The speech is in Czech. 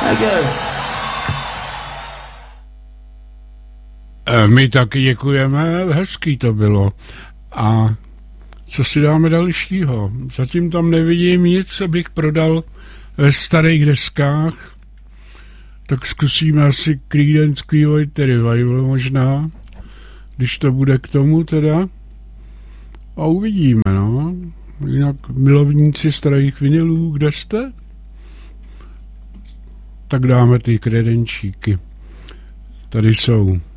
Tak jo. My taky děkujeme, hezký to bylo. A co si dáme dalšího? Zatím tam nevidím nic, abych prodal ve starých deskách. Tak zkusíme asi Creedence Clearwater Revival možná, když to bude k tomu teda. A uvidíme, no. Jinak milovníci starých vinilů, kde jste? Tak dáme ty kredenčíky. Tady jsou.